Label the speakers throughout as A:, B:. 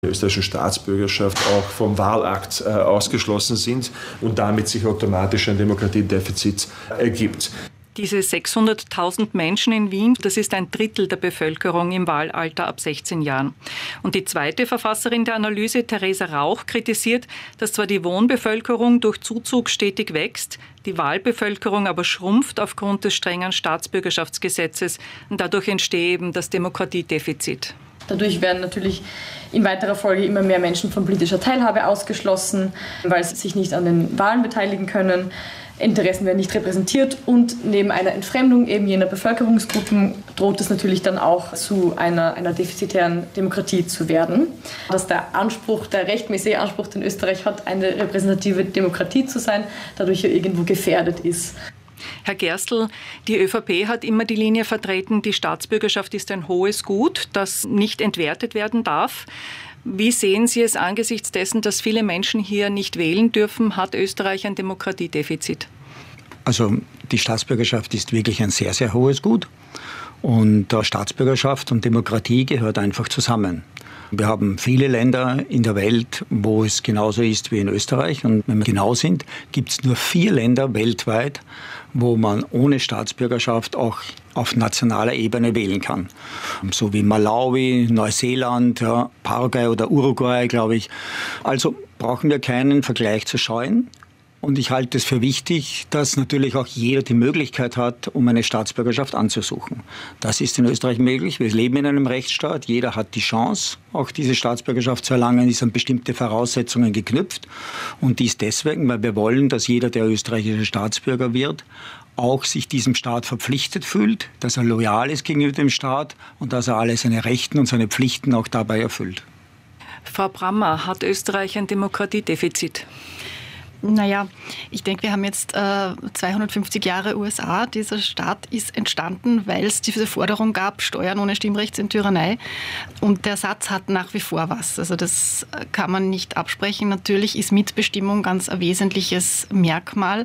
A: der österreichischen Staatsbürgerschaft auch vom Wahlakt ausgeschlossen sind und damit sich automatisch ein Demokratiedefizit ergibt.
B: Diese 600.000 Menschen in Wien, das ist ein Drittel der Bevölkerung im Wahlalter ab 16 Jahren. Und die zweite Verfasserin der Analyse, Theresa Rauch, kritisiert, dass zwar die Wohnbevölkerung durch Zuzug stetig wächst, die Wahlbevölkerung aber schrumpft aufgrund des strengen Staatsbürgerschaftsgesetzes und dadurch entstehe eben das Demokratiedefizit.
C: Dadurch werden natürlich in weiterer Folge immer mehr Menschen von politischer Teilhabe ausgeschlossen, weil sie sich nicht an den Wahlen beteiligen können. Interessen werden nicht repräsentiert und neben einer Entfremdung eben jener Bevölkerungsgruppen droht es natürlich dann auch zu einer defizitären Demokratie zu werden. Dass der rechtmäßige Anspruch, den Österreich hat, eine repräsentative Demokratie zu sein, dadurch ja irgendwo gefährdet ist.
B: Herr Gerstl, die ÖVP hat immer die Linie vertreten, die Staatsbürgerschaft ist ein hohes Gut, das nicht entwertet werden darf. Wie sehen Sie es angesichts dessen, dass viele Menschen hier nicht wählen dürfen? Hat Österreich ein Demokratiedefizit?
D: Also die Staatsbürgerschaft ist wirklich ein sehr, sehr hohes Gut. Und Staatsbürgerschaft und Demokratie gehört einfach zusammen. Wir haben viele Länder in der Welt, wo es genauso ist wie in Österreich. Und wenn wir genau sind, gibt es nur 4 Länder weltweit, wo man ohne Staatsbürgerschaft auch auf nationaler Ebene wählen kann. So wie Malawi, Neuseeland, Paraguay oder Uruguay, glaube ich. Also brauchen wir keinen Vergleich zu scheuen. Und ich halte es für wichtig, dass natürlich auch jeder die Möglichkeit hat, um eine Staatsbürgerschaft anzusuchen. Das ist in Österreich möglich. Wir leben in einem Rechtsstaat. Jeder hat die Chance, auch diese Staatsbürgerschaft zu erlangen, ist an bestimmte Voraussetzungen geknüpft. Und dies deswegen, weil wir wollen, dass jeder, der österreichischer Staatsbürger wird, auch sich diesem Staat verpflichtet fühlt, dass er loyal ist gegenüber dem Staat und dass er alle seine Rechte und seine Pflichten auch dabei erfüllt.
B: Frau Brammer, hat Österreich ein Demokratiedefizit?
E: Naja, ich denke, wir haben jetzt 250 Jahre USA. Dieser Staat ist entstanden, weil es diese Forderung gab, Steuern ohne Stimmrecht sind Tyrannei. Und der Satz hat nach wie vor was. Also das kann man nicht absprechen. Natürlich ist Mitbestimmung ganz ein wesentliches Merkmal.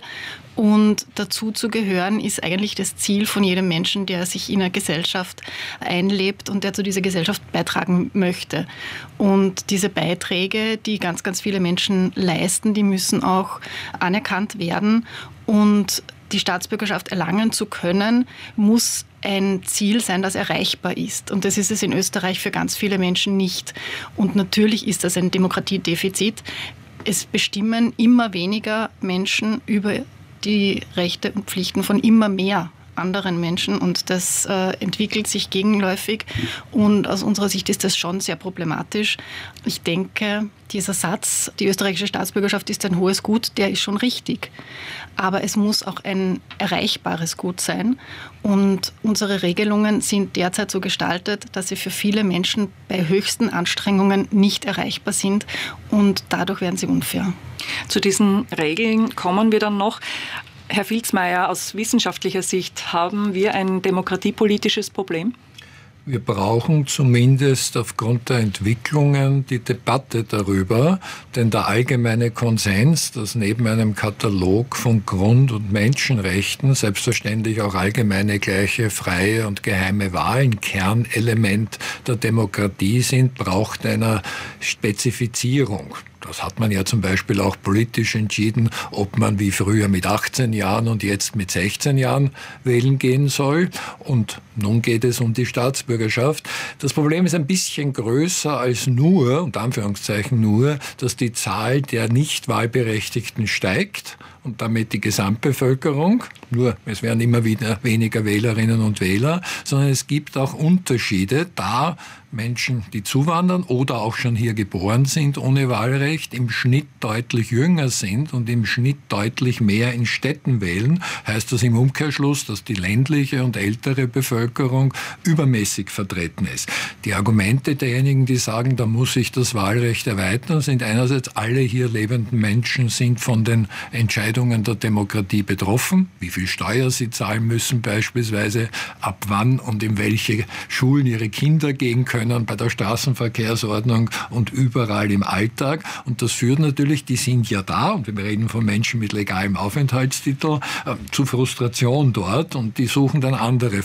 E: Und dazu zu gehören ist eigentlich das Ziel von jedem Menschen, der sich in eine Gesellschaft einlebt und der zu dieser Gesellschaft beitragen möchte. Und diese Beiträge, die ganz, ganz viele Menschen leisten, die müssen auch anerkannt werden. Und die Staatsbürgerschaft erlangen zu können, muss ein Ziel sein, das erreichbar ist. Und das ist es in Österreich für ganz viele Menschen nicht. Und natürlich ist das ein Demokratiedefizit. Es bestimmen immer weniger Menschen über die Rechte und Pflichten von immer mehr anderen Menschen und das entwickelt sich gegenläufig und aus unserer Sicht ist das schon sehr problematisch. Ich denke, dieser Satz, die österreichische Staatsbürgerschaft ist ein hohes Gut, der ist schon richtig. Aber es muss auch ein erreichbares Gut sein und unsere Regelungen sind derzeit so gestaltet, dass sie für viele Menschen bei höchsten Anstrengungen nicht erreichbar sind und dadurch werden sie unfair.
B: Zu diesen Regeln kommen wir dann noch. Herr Filzmeier, aus wissenschaftlicher Sicht haben wir ein demokratiepolitisches Problem?
F: Wir brauchen zumindest aufgrund der Entwicklungen die Debatte darüber, denn der allgemeine Konsens, dass neben einem Katalog von Grund- und Menschenrechten selbstverständlich auch allgemeine, gleiche, freie und geheime Wahlen Kernelement der Demokratie sind, braucht einer Spezifizierung. Das hat man ja zum Beispiel auch politisch entschieden, ob man wie früher mit 18 Jahren und jetzt mit 16 Jahren wählen gehen soll. Und nun geht es um die Staatsbürgerschaft. Das Problem ist ein bisschen größer als nur, unter Anführungszeichen nur, dass die Zahl der Nicht-Wahlberechtigten steigt und damit die Gesamtbevölkerung. Nur, es werden immer wieder weniger Wählerinnen und Wähler, sondern es gibt auch Unterschiede, da Menschen, die zuwandern oder auch schon hier geboren sind ohne Wahlrecht, im Schnitt deutlich jünger sind und im Schnitt deutlich mehr in Städten wählen, heißt das im Umkehrschluss, dass die ländliche und ältere Bevölkerung übermäßig vertreten ist. Die Argumente derjenigen, die sagen, da muss sich das Wahlrecht erweitern, sind einerseits, alle hier lebenden Menschen sind von den Entscheidungen der Demokratie betroffen, wie viel Steuer sie zahlen müssen beispielsweise, ab wann und in welche Schulen ihre Kinder gehen können bei der Straßenverkehrsordnung und überall im Alltag. Und das führt natürlich, die sind ja da, und wir reden von Menschen mit legalem Aufenthaltstitel, zu Frustration dort und die suchen dann andere Formen der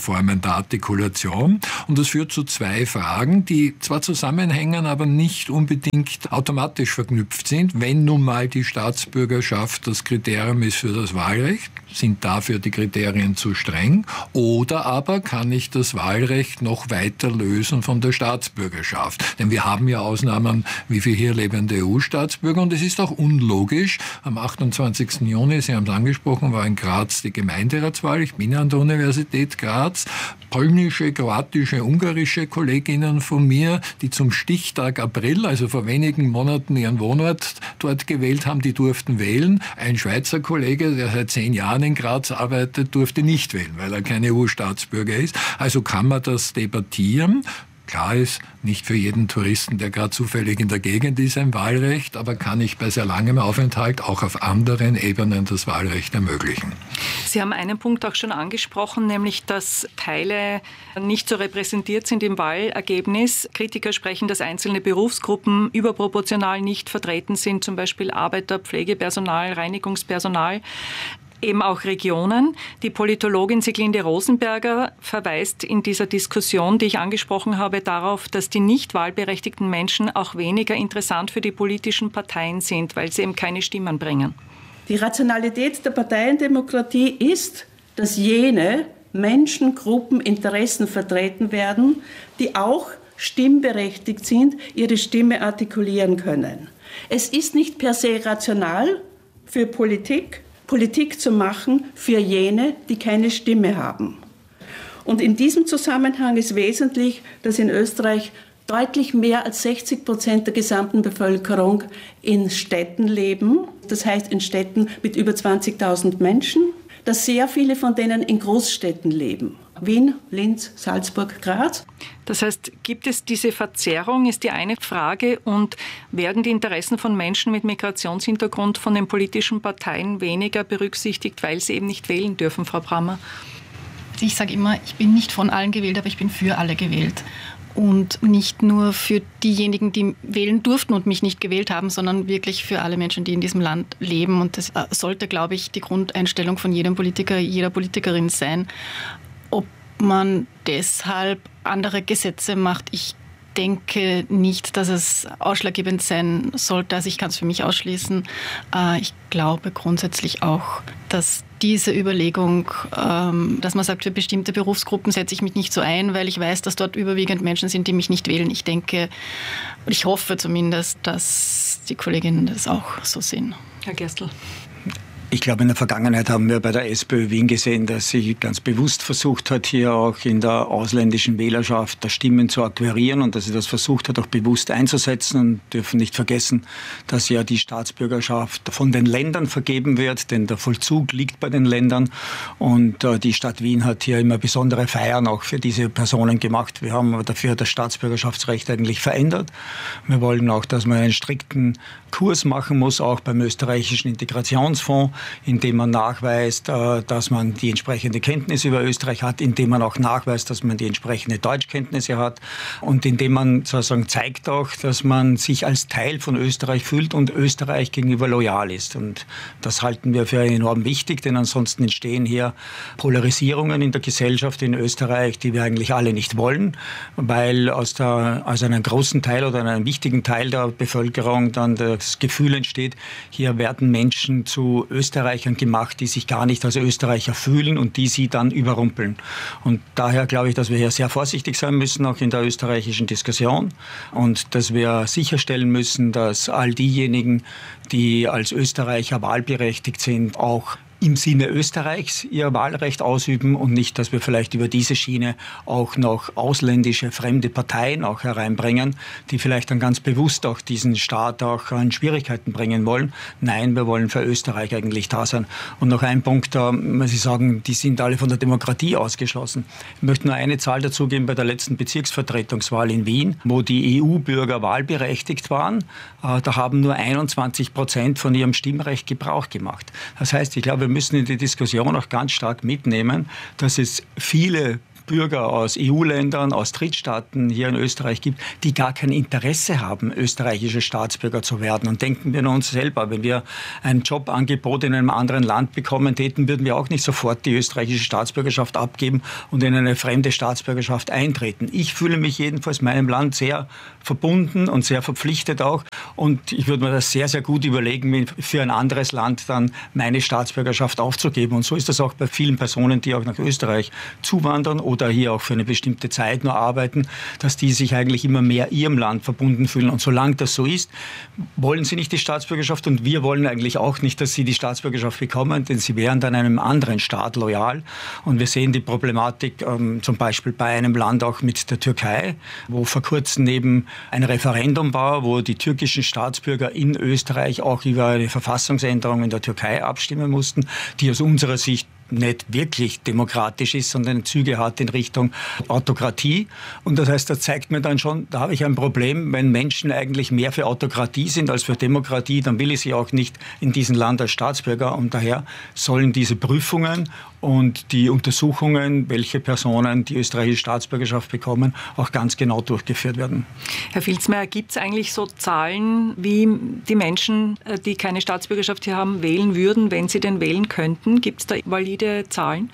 F: Artikulation. Und das führt zu zwei Fragen, die zwar zusammenhängen, aber nicht unbedingt automatisch verknüpft sind. Wenn nun mal die Staatsbürgerschaft das Kriterium ist für das Wahlrecht, sind dafür die Kriterien zu streng? Oder aber kann ich das Wahlrecht noch weiter lösen von der Staatsbürgerschaft? Denn wir haben ja Ausnahmen wie für hier lebende EU-Staatsbürger und es ist auch unlogisch. Am 28. Juni, Sie haben es angesprochen, war in Graz die Gemeinderatswahl. Ich bin an der Universität Graz. Polnische, kroatische, ungarische Kolleginnen von mir, die zum Stichtag April, also vor wenigen Monaten, ihren Wohnort dort gewählt haben, die durften wählen. Ein Schweizer Kollege, der seit 10 Jahren in Graz arbeitet, durfte nicht wählen, weil er kein EU-Staatsbürger ist. Also kann man das debattieren. Klar ist, nicht für jeden Touristen, der gerade zufällig in der Gegend ist, ein Wahlrecht, aber kann ich bei sehr langem Aufenthalt auch auf anderen Ebenen das Wahlrecht ermöglichen.
B: Sie haben einen Punkt auch schon angesprochen, nämlich dass Teile nicht so repräsentiert sind im Wahlergebnis. Kritiker sprechen, dass einzelne Berufsgruppen überproportional nicht vertreten sind, zum Beispiel Arbeiter, Pflegepersonal, Reinigungspersonal. Eben auch Regionen. Die Politologin Siglinde Rosenberger verweist in dieser Diskussion, die ich angesprochen habe, darauf, dass die nicht wahlberechtigten Menschen auch weniger interessant für die politischen Parteien sind, weil sie eben keine Stimmen bringen.
G: Die Rationalität der Parteiendemokratie ist, dass jene Menschengruppen Interessen vertreten werden, die auch stimmberechtigt sind, ihre Stimme artikulieren können. Es ist nicht per se rational für Politik zu machen für jene, die keine Stimme haben. Und in diesem Zusammenhang ist wesentlich, dass in Österreich deutlich mehr als 60% der gesamten Bevölkerung in Städten leben. Das heißt in Städten mit über 20.000 Menschen, dass sehr viele von denen in Großstädten leben. Wien, Linz, Salzburg, Graz.
B: Das heißt, gibt es diese Verzerrung, ist die eine Frage, und werden die Interessen von Menschen mit Migrationshintergrund von den politischen Parteien weniger berücksichtigt, weil sie eben nicht wählen dürfen, Frau Brammer?
E: Ich sage immer, ich bin nicht von allen gewählt, aber ich bin für alle gewählt. Und nicht nur für diejenigen, die wählen durften und mich nicht gewählt haben, sondern wirklich für alle Menschen, die in diesem Land leben. Und das sollte, glaube ich, die Grundeinstellung von jedem Politiker, jeder Politikerin sein. Ob man deshalb andere Gesetze macht, ich denke nicht, dass es ausschlaggebend sein sollte. Also ich kann es für mich ausschließen. Ich glaube grundsätzlich auch, dass diese Überlegung, dass man sagt, für bestimmte Berufsgruppen setze ich mich nicht so ein, weil ich weiß, dass dort überwiegend Menschen sind, die mich nicht wählen. Ich denke, ich hoffe zumindest, dass die Kolleginnen das auch so sehen.
B: Herr Gerstl.
D: Ich glaube, in der Vergangenheit haben wir bei der SPÖ Wien gesehen, dass sie ganz bewusst versucht hat, hier auch in der ausländischen Wählerschaft Stimmen zu akquirieren und dass sie das versucht hat, auch bewusst einzusetzen, und dürfen nicht vergessen, dass ja die Staatsbürgerschaft von den Ländern vergeben wird, denn der Vollzug liegt bei den Ländern, und die Stadt Wien hat hier immer besondere Feiern auch für diese Personen gemacht. Wir haben dafür das Staatsbürgerschaftsrecht eigentlich verändert. Wir wollen auch, dass man einen strikten Kurs machen muss, auch beim österreichischen Integrationsfonds, indem man nachweist, dass man die entsprechende Kenntnis über Österreich hat, indem man auch nachweist, dass man die entsprechende Deutschkenntnisse hat und indem man sozusagen zeigt auch, dass man sich als Teil von Österreich fühlt und Österreich gegenüber loyal ist. Und das halten wir für enorm wichtig, denn ansonsten entstehen hier Polarisierungen in der Gesellschaft in Österreich, die wir eigentlich alle nicht wollen, weil aus einem großen Teil oder einem wichtigen Teil der Bevölkerung dann das Gefühl entsteht, hier werden Menschen zu Österreichern gemacht, die sich gar nicht als Österreicher fühlen und die sie dann überrumpeln. Und daher glaube ich, dass wir hier sehr vorsichtig sein müssen, auch in der österreichischen Diskussion, und dass wir sicherstellen müssen, dass all diejenigen, die als Österreicher wahlberechtigt sind, auch im Sinne Österreichs ihr Wahlrecht ausüben und nicht, dass wir vielleicht über diese Schiene auch noch ausländische, fremde Parteien auch hereinbringen, die vielleicht dann ganz bewusst auch diesen Staat auch in Schwierigkeiten bringen wollen. Nein, wir wollen für Österreich eigentlich da sein. Und noch ein Punkt, Sie sagen, die sind alle von der Demokratie ausgeschlossen. Ich möchte nur eine Zahl dazugeben: bei der letzten Bezirksvertretungswahl in Wien, wo die EU-Bürger wahlberechtigt waren, da haben nur 21% von ihrem Stimmrecht Gebrauch gemacht. Das heißt, ich glaube, wir müssen in die Diskussion auch ganz stark mitnehmen, dass es viele Bürger aus EU-Ländern, aus Drittstaaten hier in Österreich gibt, die gar kein Interesse haben, österreichische Staatsbürger zu werden. Und denken wir an uns selber, wenn wir ein Jobangebot in einem anderen Land bekommen täten, würden wir auch nicht sofort die österreichische Staatsbürgerschaft abgeben und in eine fremde Staatsbürgerschaft eintreten. Ich fühle mich jedenfalls meinem Land sehr verbunden und sehr verpflichtet auch. Und ich würde mir das sehr, sehr gut überlegen, für ein anderes Land dann meine Staatsbürgerschaft aufzugeben. Und so ist das auch bei vielen Personen, die auch nach Österreich zuwandern oder hier auch für eine bestimmte Zeit nur arbeiten, dass die sich eigentlich immer mehr ihrem Land verbunden fühlen. Und solange das so ist, wollen sie nicht die Staatsbürgerschaft und wir wollen eigentlich auch nicht, dass sie die Staatsbürgerschaft bekommen, denn sie wären dann einem anderen Staat loyal. Und wir sehen die Problematik zum Beispiel bei einem Land auch mit der Türkei, wo vor kurzem eben ein Referendum war, wo die türkischen Staatsbürger in Österreich auch über eine Verfassungsänderung in der Türkei abstimmen mussten, die aus unserer Sicht nicht wirklich demokratisch ist, sondern Züge hat in Richtung Autokratie. Und das heißt, das zeigt mir dann schon, da habe ich ein Problem, wenn Menschen eigentlich mehr für Autokratie sind als für Demokratie, dann will ich sie auch nicht in diesem Land als Staatsbürger. Und daher sollen diese Prüfungen und die Untersuchungen, welche Personen die österreichische Staatsbürgerschaft bekommen, auch ganz genau durchgeführt werden.
B: Herr Filzmeier, gibt es eigentlich so Zahlen, wie die Menschen, die keine Staatsbürgerschaft hier haben, wählen würden, wenn sie denn wählen könnten? Gibt es da valide Zahlen?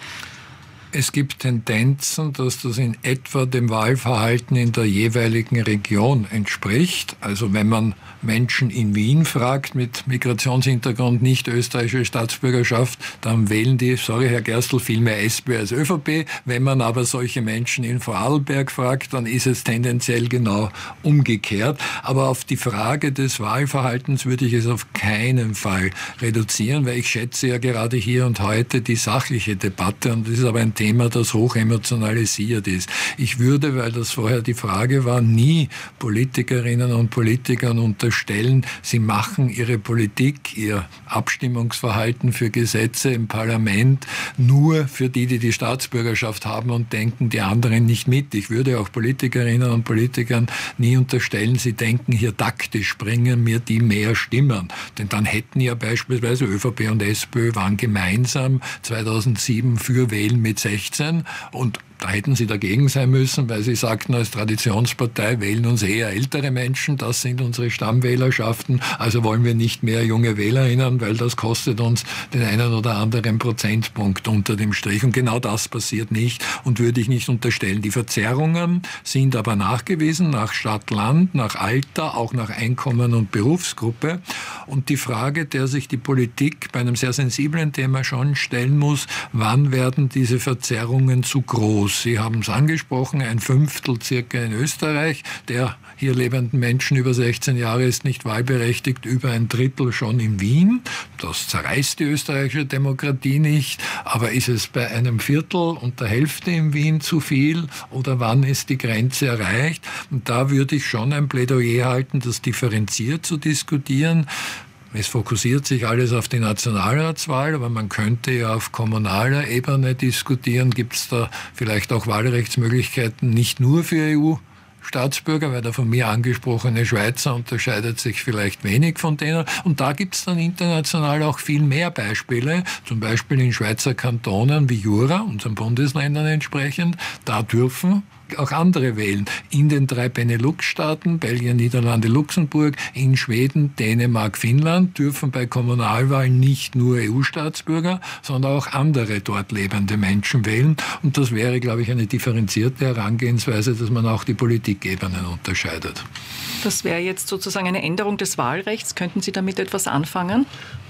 F: Es gibt Tendenzen, dass das in etwa dem Wahlverhalten in der jeweiligen Region entspricht. Also wenn man Menschen in Wien fragt mit Migrationshintergrund, nicht österreichische Staatsbürgerschaft, dann wählen die, sorry Herr Gerstl, viel mehr SPÖ als ÖVP. Wenn man aber solche Menschen in Vorarlberg fragt, dann ist es tendenziell genau umgekehrt. Aber auf die Frage des Wahlverhaltens würde ich es auf keinen Fall reduzieren, weil ich schätze ja gerade hier und heute die sachliche Debatte und das ist aber ein Thema, das hoch emotionalisiert ist. Ich würde, weil das vorher die Frage war, nie Politikerinnen und Politikern unterstellen, sie machen ihre Politik, ihr Abstimmungsverhalten für Gesetze im Parlament nur für die, die die Staatsbürgerschaft haben und denken die anderen nicht mit. Ich würde auch Politikerinnen und Politikern nie unterstellen, sie denken hier taktisch, bringen mir die mehr Stimmen. Denn dann hätten ja beispielsweise ÖVP und SPÖ waren gemeinsam 2007 für Wählen mit 16 und da hätten sie dagegen sein müssen, weil sie sagten, als Traditionspartei wählen uns eher ältere Menschen, das sind unsere Stammwählerschaften, also wollen wir nicht mehr junge Wählerinnen, weil das kostet uns den einen oder anderen Prozentpunkt unter dem Strich. Und genau das passiert nicht und würde ich nicht unterstellen. Die Verzerrungen sind aber nachgewiesen, nach Stadt, Land, nach Alter, auch nach Einkommen und Berufsgruppe. Und die Frage, der sich die Politik bei einem sehr sensiblen Thema schon stellen muss, wann werden diese Verzerrungen zu groß? Sie haben es angesprochen, 1/5 circa in Österreich der hier lebenden Menschen über 16 Jahre ist nicht wahlberechtigt, über 1/3 schon in Wien. Das zerreißt die österreichische Demokratie nicht, aber ist es bei 1/4 und der Hälfte in Wien zu viel oder wann ist die Grenze erreicht? Und da würde ich schon ein Plädoyer halten, das differenziert zu diskutieren. Es fokussiert sich alles auf die Nationalratswahl, aber man könnte ja auf kommunaler Ebene diskutieren. Gibt es da vielleicht auch Wahlrechtsmöglichkeiten nicht nur für EU-Staatsbürger, weil der von mir angesprochene Schweizer unterscheidet sich vielleicht wenig von denen. Und da gibt es dann international auch viel mehr Beispiele, zum Beispiel in Schweizer Kantonen wie Jura, unseren Bundesländern entsprechend. Da dürfen auch andere wählen. In den 3 Benelux-Staaten, Belgien, Niederlande, Luxemburg, in Schweden, Dänemark, Finnland, dürfen bei Kommunalwahlen nicht nur EU-Staatsbürger, sondern auch andere dort lebende Menschen wählen. Und das wäre, glaube ich, eine differenzierte Herangehensweise, dass man auch die Politikebenen unterscheidet.
B: Das wäre jetzt sozusagen eine Änderung des Wahlrechts. Könnten Sie damit etwas anfangen?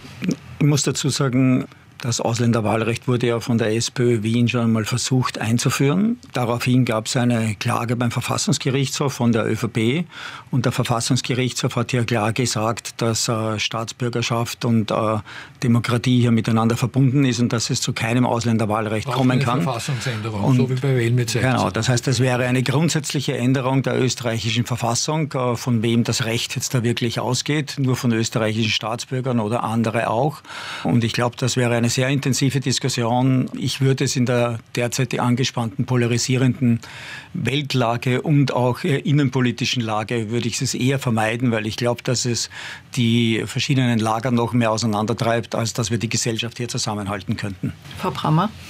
D: Ich muss dazu sagen, das Ausländerwahlrecht wurde ja von der SPÖ Wien schon einmal versucht einzuführen. Daraufhin gab es eine Klage beim Verfassungsgerichtshof von der ÖVP. Und der Verfassungsgerichtshof hat ja klar gesagt, dass Staatsbürgerschaft und Demokratie hier miteinander verbunden ist und dass es zu keinem Ausländerwahlrecht kommen kann.
F: Verfassungsänderung,
D: und,
F: so wie bei Wählen mit 16.
D: Genau, das heißt, das wäre eine grundsätzliche Änderung der österreichischen Verfassung, von wem das Recht jetzt da wirklich ausgeht, nur von österreichischen Staatsbürgern oder andere auch. Und ich glaube, das wäre eine sehr intensive Diskussion. Ich würde es in der derzeit angespannten, polarisierenden Weltlage und auch innenpolitischen Lage, würde ich es eher vermeiden, weil ich glaube, dass es die verschiedenen Lager noch mehr auseinandertreibt, als dass wir die Gesellschaft hier zusammenhalten könnten.
B: Frau Brammer?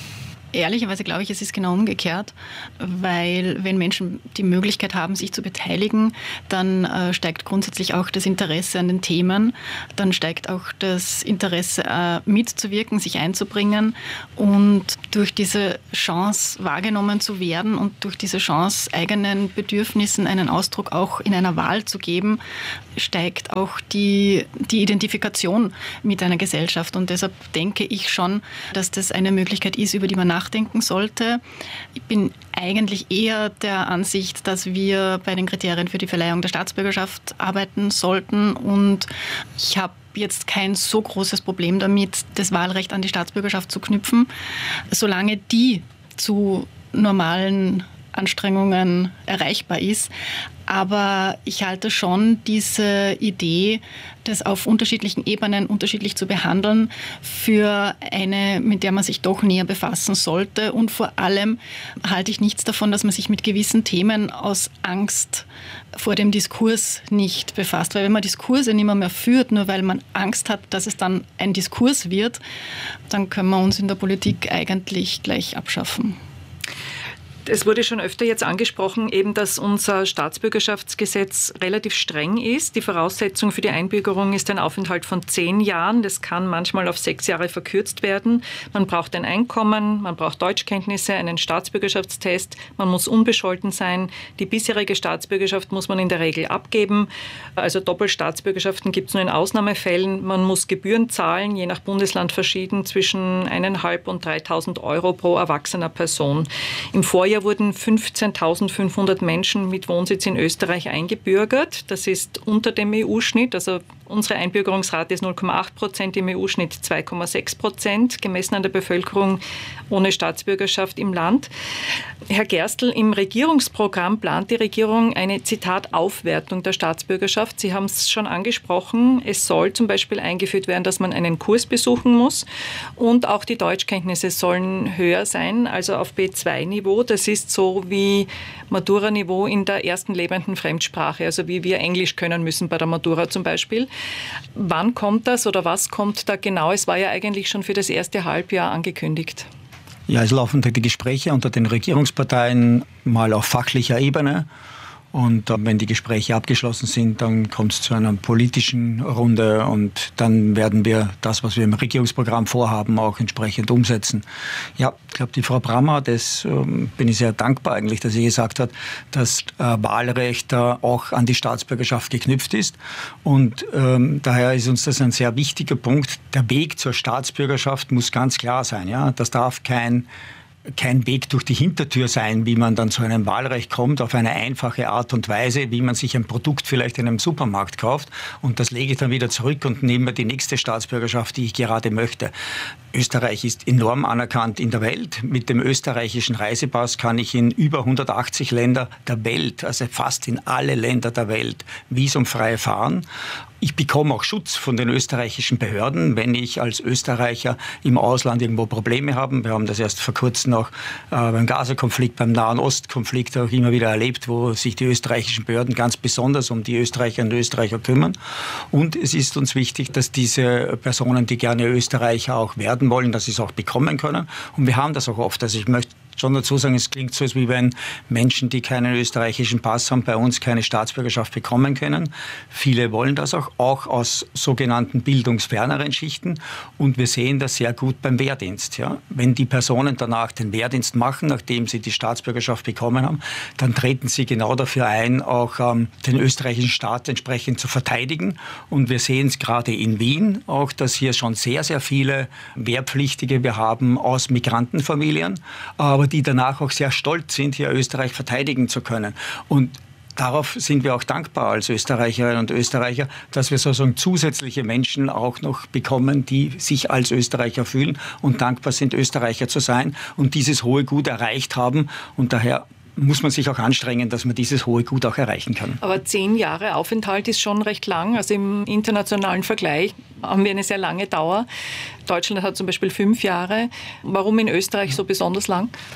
E: Ehrlicherweise glaube ich, es ist genau umgekehrt, weil wenn Menschen die Möglichkeit haben, sich zu beteiligen, dann steigt grundsätzlich auch das Interesse an den Themen, dann steigt auch das Interesse mitzuwirken, sich einzubringen und durch diese Chance wahrgenommen zu werden und durch diese Chance eigenen Bedürfnissen einen Ausdruck auch in einer Wahl zu geben, steigt auch die Identifikation mit einer Gesellschaft und deshalb denke ich schon, dass das eine Möglichkeit ist, über die man nachdenken sollte. Ich bin eigentlich eher der Ansicht, dass wir bei den Kriterien für die Verleihung der Staatsbürgerschaft arbeiten sollten und ich habe jetzt kein so großes Problem damit, das Wahlrecht an die Staatsbürgerschaft zu knüpfen, solange die zu normalen Anstrengungen erreichbar ist. Aber ich halte schon diese Idee, das auf unterschiedlichen Ebenen unterschiedlich zu behandeln, für eine, mit der man sich doch näher befassen sollte. Und vor allem halte ich nichts davon, dass man sich mit gewissen Themen aus Angst vor dem Diskurs nicht befasst. Weil wenn man Diskurse nicht mehr führt, nur weil man Angst hat, dass es dann ein Diskurs wird, dann können wir uns in der Politik eigentlich gleich abschaffen.
B: Es wurde schon öfter jetzt angesprochen, eben, dass unser Staatsbürgerschaftsgesetz relativ streng ist. Die Voraussetzung für die Einbürgerung ist ein Aufenthalt von 10 Jahren. Das kann manchmal auf 6 Jahre verkürzt werden. Man braucht ein Einkommen, man braucht Deutschkenntnisse, einen Staatsbürgerschaftstest, man muss unbescholten sein. Die bisherige Staatsbürgerschaft muss man in der Regel abgeben. Also Doppelstaatsbürgerschaften gibt es nur in Ausnahmefällen. Man muss Gebühren zahlen, je nach Bundesland verschieden, zwischen 1.500 und 3.000 Euro pro erwachsener Person. Im Vorjahr wurden 15.500 Menschen mit Wohnsitz in Österreich eingebürgert. Das ist unter dem EU-Schnitt. Also unsere Einbürgerungsrate ist 0,8%, im EU-Schnitt 2,6%, gemessen an der Bevölkerung ohne Staatsbürgerschaft im Land. Herr Gerstl, im Regierungsprogramm plant die Regierung eine, Zitat, Aufwertung der Staatsbürgerschaft. Sie haben es schon angesprochen. Es soll zum Beispiel eingeführt werden, dass man einen Kurs besuchen muss und auch die Deutschkenntnisse sollen höher sein, also auf B2-Niveau. Das ist so wie Matura-Niveau in der ersten lebenden Fremdsprache, also wie wir Englisch können müssen bei der Matura zum Beispiel. Wann kommt das oder was kommt da genau? Es war ja eigentlich schon für das erste Halbjahr angekündigt.
D: Ja, es laufen die Gespräche unter den Regierungsparteien mal auf fachlicher Ebene. Und wenn die Gespräche abgeschlossen sind, dann kommt es zu einer politischen Runde und dann werden wir das, was wir im Regierungsprogramm vorhaben, auch entsprechend umsetzen. Ja, ich glaube, die Frau Brammer, das bin ich sehr dankbar eigentlich, dass sie gesagt hat, dass Wahlrecht auch an die Staatsbürgerschaft geknüpft ist. Und daher ist uns das ein sehr wichtiger Punkt. Der Weg zur Staatsbürgerschaft muss ganz klar sein. Ja? Das darf kein Weg durch die Hintertür sein, wie man dann zu einem Wahlrecht kommt, auf eine einfache Art und Weise, wie man sich ein Produkt vielleicht in einem Supermarkt kauft und das lege ich dann wieder zurück und nehme mir die nächste Staatsbürgerschaft, die ich gerade möchte. Österreich ist enorm anerkannt in der Welt. Mit dem österreichischen Reisepass kann ich in über 180 Länder der Welt, also fast in alle Länder der Welt, visumfrei fahren. Ich bekomme auch Schutz von den österreichischen Behörden, wenn ich als Österreicher im Ausland irgendwo Probleme habe. Wir haben das erst vor kurzem auch beim Gaza-Konflikt, beim Nahen Ost-Konflikt auch immer wieder erlebt, wo sich die österreichischen Behörden ganz besonders um die Österreicherinnen und Österreicher kümmern. Und es ist uns wichtig, dass diese Personen, die gerne Österreicher auch werden wollen, dass sie es auch bekommen können. Und wir haben das auch oft. Also ich möchte schon dazu sagen, es klingt so, als wie wenn Menschen, die keinen österreichischen Pass haben, bei uns keine Staatsbürgerschaft bekommen können. Viele wollen das auch aus sogenannten bildungsferneren Schichten. Und wir sehen das sehr gut beim Wehrdienst. Ja? Wenn die Personen danach den Wehrdienst machen, nachdem sie die Staatsbürgerschaft bekommen haben, dann treten sie genau dafür ein, auch den österreichischen Staat entsprechend zu verteidigen. Und wir sehen es gerade in Wien auch, dass hier schon sehr, sehr viele Wehrpflichtige wir haben aus Migrantenfamilien, aber die danach auch sehr stolz sind, hier Österreich verteidigen zu können. Und darauf sind wir auch dankbar als Österreicherinnen und Österreicher, dass wir sozusagen zusätzliche Menschen auch noch bekommen, die sich als Österreicher fühlen und dankbar sind, Österreicher zu sein und dieses hohe Gut erreicht haben. Und daher muss man sich auch anstrengen, dass man dieses hohe Gut auch erreichen kann.
B: Aber 10 Jahre Aufenthalt ist schon recht lang. Also im internationalen Vergleich haben wir eine sehr lange Dauer. Deutschland hat zum Beispiel 5 Jahre. Warum in Österreich so besonders lang?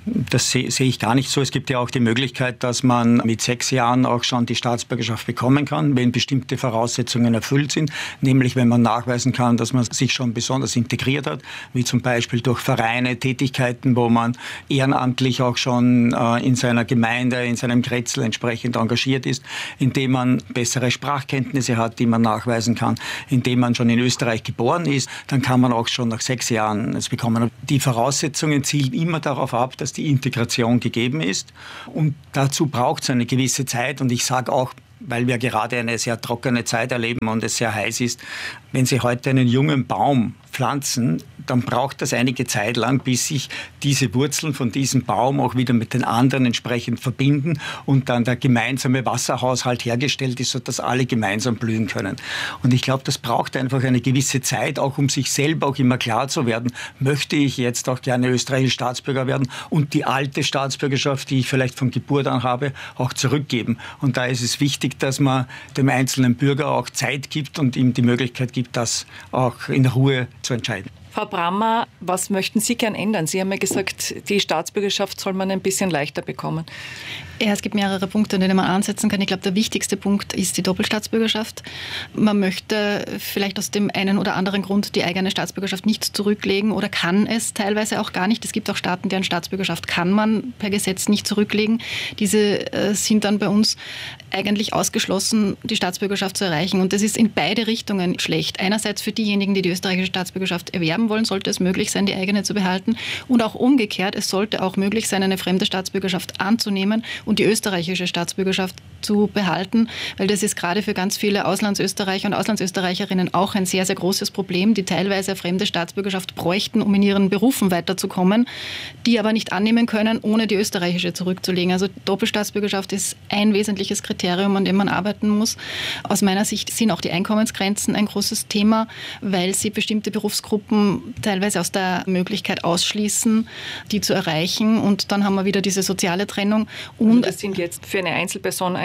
D: Das sehe ich gar nicht so. Es gibt ja auch die Möglichkeit, dass man mit 6 Jahren auch schon die Staatsbürgerschaft bekommen kann, wenn bestimmte Voraussetzungen erfüllt sind. Nämlich, wenn man nachweisen kann, dass man sich schon besonders integriert hat, wie zum Beispiel durch Vereine, Tätigkeiten, wo man ehrenamtlich auch schon in seiner Gemeinde, in seinem Kretzel entsprechend engagiert ist, indem man bessere Sprachkenntnisse hat, die man nachweisen kann, indem man schon in Österreich geboren ist, dann kann man auch schon nach 6 Jahren es bekommen. Die Voraussetzungen zielen immer darauf ab, dass die Integration gegeben ist. Und dazu braucht es eine gewisse Zeit. Und ich sage auch, weil wir gerade eine sehr trockene Zeit erleben und es sehr heiß ist, wenn Sie heute einen jungen Baum pflanzen, dann braucht das einige Zeit lang, bis sich diese Wurzeln von diesem Baum auch wieder mit den anderen entsprechend verbinden und dann der gemeinsame Wasserhaushalt hergestellt ist, sodass alle gemeinsam blühen können. Und ich glaube, das braucht einfach eine gewisse Zeit, auch um sich selber auch immer klar zu werden, möchte ich jetzt auch gerne österreichischer Staatsbürger werden und die alte Staatsbürgerschaft, die ich vielleicht von Geburt an habe, auch zurückgeben. Und da ist es wichtig, dass man dem einzelnen Bürger auch Zeit gibt und ihm die Möglichkeit gibt, das auch in Ruhe zu entscheiden.
B: Frau Brammer, was möchten Sie gern ändern? Sie haben ja gesagt, die Staatsbürgerschaft soll man ein bisschen leichter bekommen.
E: Ja, es gibt mehrere Punkte, an denen man ansetzen kann. Ich glaube, der wichtigste Punkt ist die Doppelstaatsbürgerschaft. Man möchte vielleicht aus dem einen oder anderen Grund die eigene Staatsbürgerschaft nicht zurücklegen oder kann es teilweise auch gar nicht. Es gibt auch Staaten, deren Staatsbürgerschaft kann man per Gesetz nicht zurücklegen. Diese sind dann bei uns eigentlich ausgeschlossen, die Staatsbürgerschaft zu erreichen. Und das ist in beide Richtungen schlecht. Einerseits für diejenigen, die die österreichische Staatsbürgerschaft erwerben wollen, sollte es möglich sein, die eigene zu behalten. Und auch umgekehrt, es sollte auch möglich sein, eine fremde Staatsbürgerschaft anzunehmen und die österreichische Staatsbürgerschaft zu behalten, weil das ist gerade für ganz viele Auslandsösterreicher und Auslandsösterreicherinnen auch ein sehr, sehr großes Problem, die teilweise eine fremde Staatsbürgerschaft bräuchten, um in ihren Berufen weiterzukommen, die aber nicht annehmen können, ohne die österreichische zurückzulegen. Also Doppelstaatsbürgerschaft ist ein wesentliches Kriterium, an dem man arbeiten muss. Aus meiner Sicht sind auch die Einkommensgrenzen ein großes Thema, weil sie bestimmte Berufsgruppen teilweise aus der Möglichkeit ausschließen, die zu erreichen. Und dann haben wir wieder diese soziale Trennung.
B: Und das sind jetzt für eine Einzelperson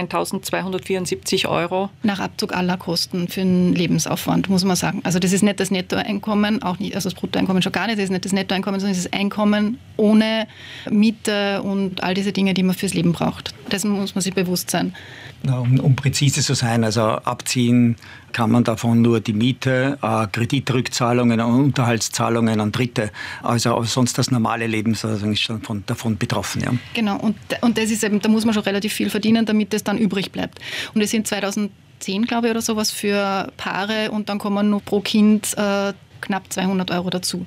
B: 1.274 €.
E: Nach Abzug aller Kosten für den Lebensaufwand, muss man sagen. Also das ist nicht das Nettoeinkommen, auch nicht, also das Bruttoeinkommen schon gar nicht, das ist nicht das Nettoeinkommen, sondern das ist Einkommen ohne Miete und all diese Dinge, die man fürs Leben braucht. Dessen muss man sich bewusst sein.
D: Um präzise zu sein, also abziehen kann man davon nur die Miete, Kreditrückzahlungen und Unterhaltszahlungen an Dritte. Also sonst das normale Leben ist schon davon betroffen. Ja.
E: Genau, und das ist eben, da muss man schon relativ viel verdienen, damit es dann übrig bleibt. Und es sind 2010, glaube ich, oder sowas für Paare und dann kommen nur pro Kind knapp 200 € dazu.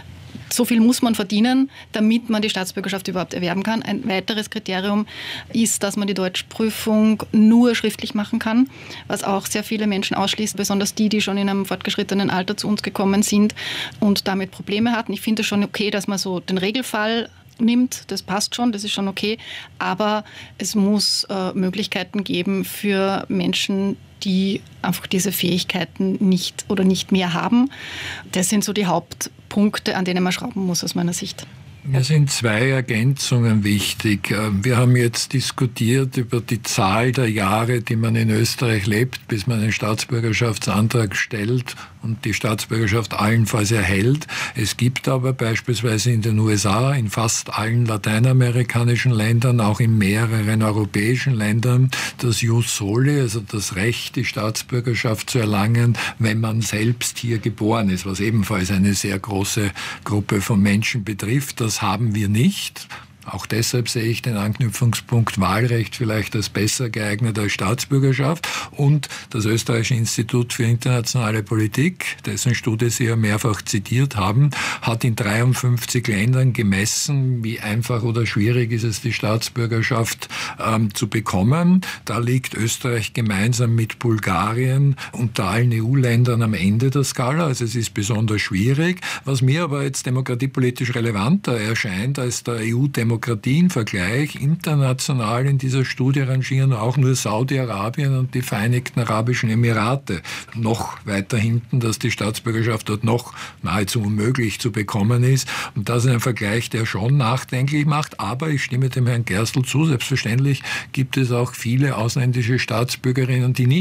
E: So viel muss man verdienen, damit man die Staatsbürgerschaft überhaupt erwerben kann. Ein weiteres Kriterium ist, dass man die Deutschprüfung nur schriftlich machen kann, was auch sehr viele Menschen ausschließt, besonders die schon in einem fortgeschrittenen Alter zu uns gekommen sind und damit Probleme hatten. Ich finde es schon okay, dass man so den Regelfall nimmt, das passt schon, das ist schon okay, aber es muss Möglichkeiten geben für Menschen, die einfach diese Fähigkeiten nicht oder nicht mehr haben. Das sind so die Hauptpunkte, an denen man schrauben muss aus meiner Sicht.
F: Mir sind 2 Ergänzungen wichtig. Wir haben jetzt diskutiert über die Zahl der Jahre, die man in Österreich lebt, bis man einen Staatsbürgerschaftsantrag stellt und die Staatsbürgerschaft allenfalls erhält. Es gibt aber beispielsweise in den USA, in fast allen lateinamerikanischen Ländern, auch in mehreren europäischen Ländern, das Jus soli, also das Recht, die Staatsbürgerschaft zu erlangen, wenn man selbst hier geboren ist, was ebenfalls eine sehr große Gruppe von Menschen betrifft. Das haben wir nicht. Auch deshalb sehe ich den Anknüpfungspunkt Wahlrecht vielleicht als besser geeignet als Staatsbürgerschaft. Und das Österreichische Institut für internationale Politik, dessen Studie Sie ja mehrfach zitiert haben, hat in 53 Ländern gemessen, wie einfach oder schwierig ist es, die Staatsbürgerschaft zu bekommen. Da liegt Österreich gemeinsam mit Bulgarien unter allen EU-Ländern am Ende der Skala. Also es ist besonders schwierig. Was mir aber jetzt demokratiepolitisch relevanter erscheint als der EU-Demokratienvergleich, international in dieser Studie rangieren auch nur Saudi-Arabien und die Vereinigten Arabischen Emirate noch weiter hinten, dass die Staatsbürgerschaft dort noch nahezu unmöglich zu bekommen ist. Und das ist ein Vergleich, der schon nachdenklich macht. Aber ich stimme dem Herrn Gerstl zu, selbstverständlich gibt es auch viele ausländische Staatsbürgerinnen, die nicht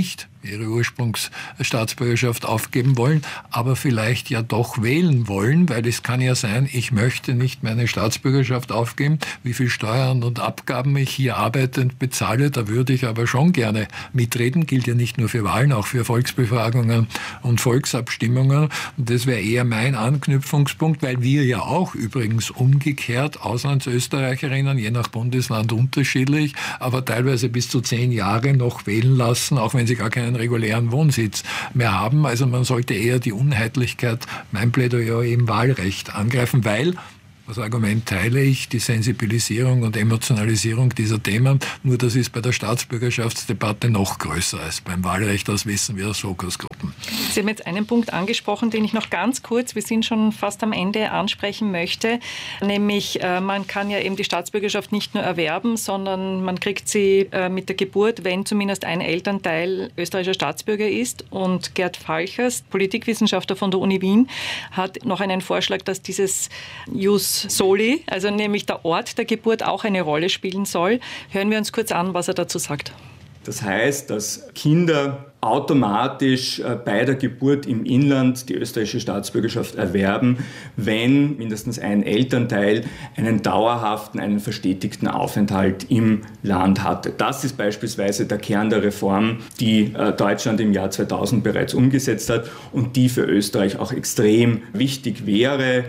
F: ihre Ursprungsstaatsbürgerschaft aufgeben wollen, aber vielleicht ja doch wählen wollen, weil es kann ja sein, ich möchte nicht meine Staatsbürgerschaft aufgeben, wie viel Steuern und Abgaben ich hier arbeitend bezahle, da würde ich aber schon gerne mitreden, gilt ja nicht nur für Wahlen, auch für Volksbefragungen und Volksabstimmungen. Und das wäre eher mein Anknüpfungspunkt, weil wir ja auch übrigens umgekehrt Auslandsösterreicherinnen, je nach Bundesland unterschiedlich, aber teilweise bis zu 10 Jahre noch wählen lassen, auch wenn sie gar keinen regulären Wohnsitz mehr haben. Also man sollte eher die Uneinheitlichkeit, mein Plädoyer im Wahlrecht angreifen, weil, das Argument teile ich, die Sensibilisierung und Emotionalisierung dieser Themen, nur das ist bei der Staatsbürgerschaftsdebatte noch größer als beim Wahlrecht, das wissen wir aus Fokusgruppen.
B: Sie haben jetzt einen Punkt angesprochen, den ich noch ganz kurz, wir sind schon fast am Ende, ansprechen möchte, nämlich man kann ja eben die Staatsbürgerschaft nicht nur erwerben, sondern man kriegt sie mit der Geburt, wenn zumindest ein Elternteil österreichischer Staatsbürger ist. Und Gerd Falchers, Politikwissenschaftler von der Uni Wien, hat noch einen Vorschlag, dass dieses Jus Soli, also nämlich der Ort der Geburt, auch eine Rolle spielen soll. Hören wir uns kurz an, was er dazu sagt.
H: Das heißt, dass Kinder automatisch bei der Geburt im Inland die österreichische Staatsbürgerschaft erwerben, wenn mindestens ein Elternteil einen dauerhaften, einen verstetigten Aufenthalt im Land hatte. Das ist beispielsweise der Kern der Reform, die Deutschland im Jahr 2000 bereits umgesetzt hat und die für Österreich auch extrem wichtig wäre.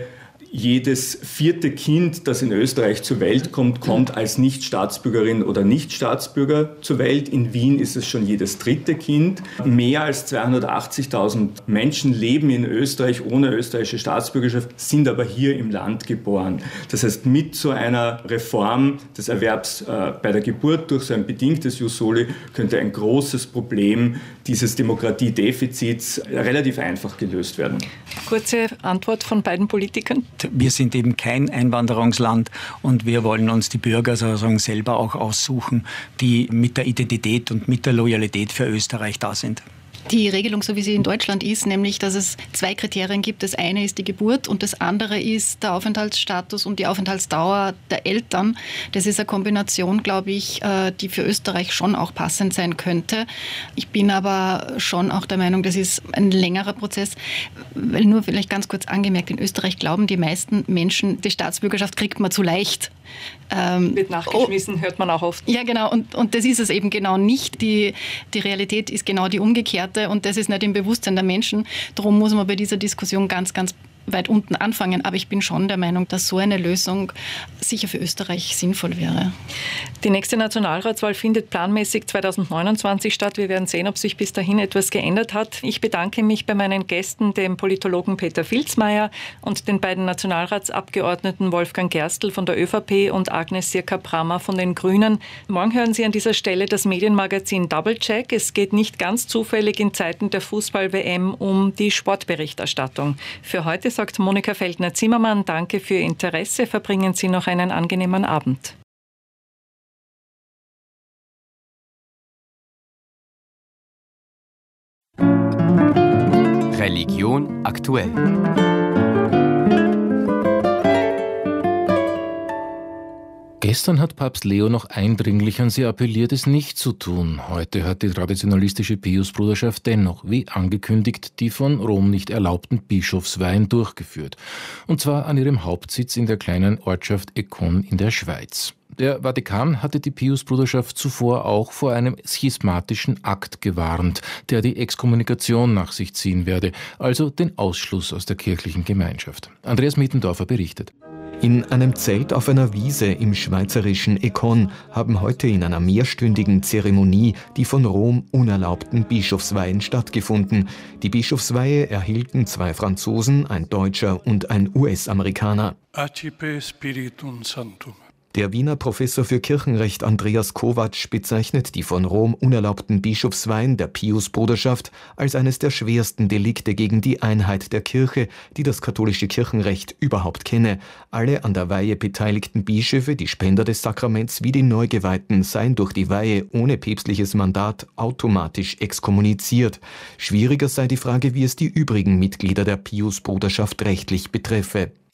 H: Jedes 4. Kind, das in Österreich zur Welt kommt, kommt als Nicht-Staatsbürgerin oder Nicht-Staatsbürger zur Welt. In Wien ist es schon jedes 3. Kind. Mehr als 280.000 Menschen leben in Österreich ohne österreichische Staatsbürgerschaft, sind aber hier im Land geboren. Das heißt, mit so einer Reform des Erwerbs bei der Geburt durch so ein bedingtes Jus Soli könnte ein großes Problem dieses Demokratiedefizits relativ einfach gelöst werden.
B: Kurze Antwort von beiden Politikern.
D: Wir sind eben kein Einwanderungsland und wir wollen uns die Bürger sozusagen selber auch aussuchen, die mit der Identität und mit der Loyalität für Österreich da sind.
E: Die Regelung, so wie sie in Deutschland ist, nämlich, dass es 2 Kriterien gibt. Das eine ist die Geburt und das andere ist der Aufenthaltsstatus und die Aufenthaltsdauer der Eltern. Das ist eine Kombination, glaube ich, die für Österreich schon auch passend sein könnte. Ich bin aber schon auch der Meinung, das ist ein längerer Prozess. Weil nur vielleicht ganz kurz angemerkt, in Österreich glauben die meisten Menschen, die Staatsbürgerschaft kriegt man zu leicht.
B: Wird nachgeschmissen, hört man auch oft.
E: Ja, genau. Und das ist es eben genau nicht. Die Realität ist genau die umgekehrte. Und das ist nicht im Bewusstsein der Menschen. Darum muss man bei dieser Diskussion ganz, ganz weit unten anfangen. Aber ich bin schon der Meinung, dass so eine Lösung sicher für Österreich sinnvoll wäre.
B: Die nächste Nationalratswahl findet planmäßig 2029 statt. Wir werden sehen, ob sich bis dahin etwas geändert hat. Ich bedanke mich bei meinen Gästen, dem Politologen Peter Vilsmeier und den beiden Nationalratsabgeordneten Wolfgang Gerstl von der ÖVP und Agnes Sirka-Brammer von den Grünen. Morgen hören Sie an dieser Stelle das Medienmagazin Doublecheck. Es geht nicht ganz zufällig in Zeiten der Fußball-WM um die Sportberichterstattung. Für heute sagt Monika Feldner-Zimmermann, danke für Ihr Interesse. Verbringen Sie noch einen angenehmen Abend.
I: Religion aktuell. Gestern hat Papst Leo noch eindringlich an sie appelliert, es nicht zu tun. Heute hat die traditionalistische Piusbruderschaft dennoch, wie angekündigt, die von Rom nicht erlaubten Bischofsweihen durchgeführt. Und zwar an ihrem Hauptsitz in der kleinen Ortschaft Econ in der Schweiz. Der Vatikan hatte die Piusbruderschaft zuvor auch vor einem schismatischen Akt gewarnt, der die Exkommunikation nach sich ziehen werde, also den Ausschluss aus der kirchlichen Gemeinschaft. Andreas Mittendorfer berichtet.
J: In einem Zelt auf einer Wiese im schweizerischen Econ haben heute in einer mehrstündigen Zeremonie die von Rom unerlaubten Bischofsweihen stattgefunden. Die Bischofsweihe erhielten 2 Franzosen, ein Deutscher und ein US-Amerikaner.
K: Accipe Spiritum Sanctum.
J: Der Wiener Professor für Kirchenrecht Andreas Kovac bezeichnet die von Rom unerlaubten Bischofsweihen der Piusbruderschaft als eines der schwersten Delikte gegen die Einheit der Kirche, die das katholische Kirchenrecht überhaupt kenne. Alle an der Weihe beteiligten Bischöfe, die Spender des Sakraments wie die Neugeweihten, seien durch die Weihe ohne päpstliches Mandat automatisch exkommuniziert. Schwieriger sei die Frage, wie es die übrigen Mitglieder der Piusbruderschaft rechtlich betreffe.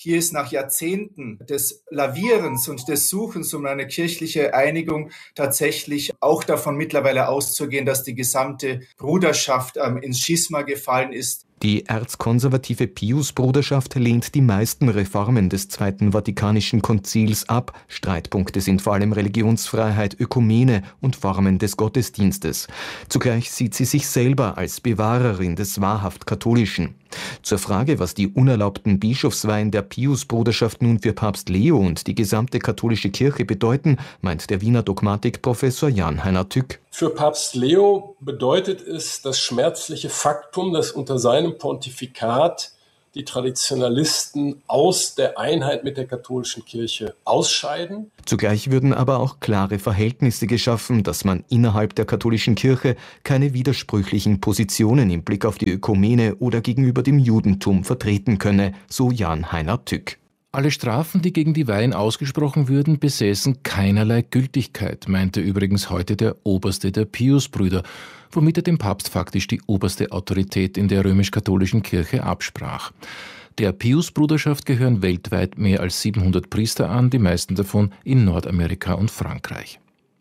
L: Hier ist nach Jahrzehnten des Lavierens und des Suchens um eine kirchliche Einigung tatsächlich auch davon mittlerweile auszugehen, dass die gesamte Bruderschaft ins Schisma gefallen ist.
J: Die erzkonservative Pius-Bruderschaft lehnt die meisten Reformen des Zweiten Vatikanischen Konzils ab. Streitpunkte sind vor allem Religionsfreiheit, Ökumene und Formen des Gottesdienstes. Zugleich sieht sie sich selber als Bewahrerin des wahrhaft Katholischen. Zur Frage, was die unerlaubten Bischofsweihen der Pius-Bruderschaft nun für Papst Leo und die gesamte katholische Kirche bedeuten, meint der Wiener Dogmatikprofessor Jan-Heiner Tück.
M: Für Papst Leo bedeutet es das schmerzliche Faktum, dass unter seinem Pontifikat die Traditionalisten aus der Einheit mit der katholischen Kirche ausscheiden.
J: Zugleich würden aber auch klare Verhältnisse geschaffen, dass man innerhalb der katholischen Kirche keine widersprüchlichen Positionen im Blick auf die Ökumene oder gegenüber dem Judentum vertreten könne, so Jan-Heiner Tück.
I: Alle Strafen, die gegen die Weihen ausgesprochen würden, besäßen keinerlei Gültigkeit, meinte übrigens heute der Oberste der Pius-Brüder, womit er dem Papst faktisch die oberste Autorität in der römisch-katholischen Kirche absprach. Der Pius-Bruderschaft gehören weltweit mehr als 700 Priester an, die meisten davon in Nordamerika und Frankreich.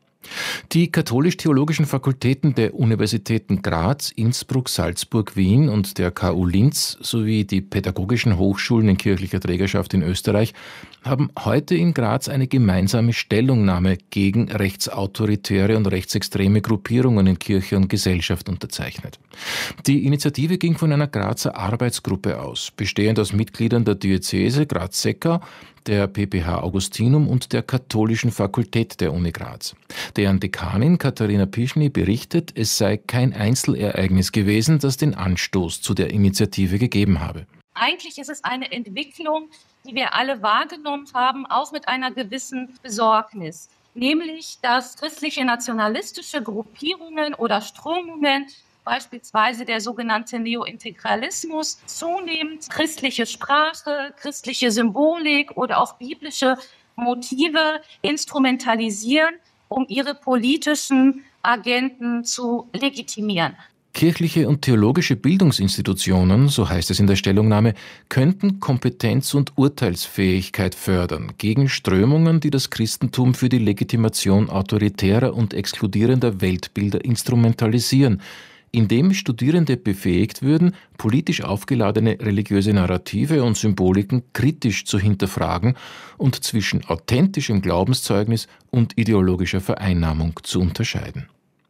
I: Die katholisch-theologischen Fakultäten der Universitäten Graz, Innsbruck, Salzburg, Wien und der KU Linz sowie die pädagogischen Hochschulen in kirchlicher Trägerschaft in Österreich haben heute in Graz eine gemeinsame Stellungnahme gegen rechtsautoritäre und rechtsextreme Gruppierungen in Kirche und Gesellschaft unterzeichnet. Die Initiative ging von einer Grazer Arbeitsgruppe aus, bestehend aus Mitgliedern der Diözese Graz-Seckau, der PPH Augustinum und der Katholischen Fakultät der Uni Graz. Deren Dekanin Katharina Pischny berichtet, es sei kein Einzelereignis gewesen, das den Anstoß zu der Initiative gegeben habe.
N: Eigentlich ist es eine Entwicklung, die wir alle wahrgenommen haben, auch mit einer gewissen Besorgnis. Nämlich, dass christliche nationalistische Gruppierungen oder Strömungen, beispielsweise der sogenannte Neointegralismus, zunehmend christliche Sprache, christliche Symbolik oder auch biblische Motive instrumentalisieren, um ihre politischen Agenten zu legitimieren.
I: Kirchliche und theologische Bildungsinstitutionen, so heißt es in der Stellungnahme, könnten Kompetenz und Urteilsfähigkeit fördern gegen Strömungen, die das Christentum für die Legitimation autoritärer und exkludierender Weltbilder instrumentalisieren, indem Studierende befähigt würden, politisch aufgeladene religiöse Narrative und Symboliken kritisch zu hinterfragen und zwischen authentischem Glaubenszeugnis und ideologischer Vereinnahmung zu unterscheiden.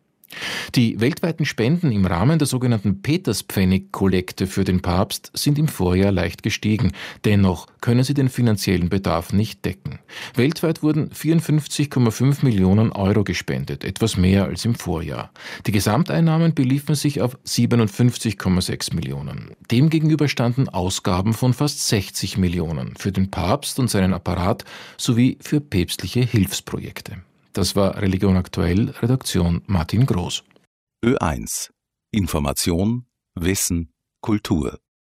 I: Die weltweiten Spenden im Rahmen der sogenannten Peterspfennig-Kollekte für den Papst sind im Vorjahr leicht gestiegen. Dennoch können sie den finanziellen Bedarf nicht decken. Weltweit wurden 54,5 Millionen Euro gespendet, etwas mehr als im Vorjahr. Die Gesamteinnahmen beliefen sich auf 57,6 Millionen. Demgegenüber standen Ausgaben von fast 60 Millionen für den Papst und seinen Apparat sowie für päpstliche Hilfsprojekte. Das war Religion aktuell, Redaktion Martin Groß.
O: Ö1 Information, Wissen, Kultur